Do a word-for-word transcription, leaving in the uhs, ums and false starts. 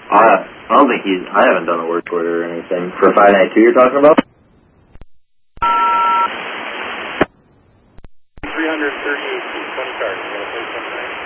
Uh, I don't think he's, I haven't done a work order or anything. For five ninety-two you're talking about? three thirty-eight, twenty cars. You want to play something?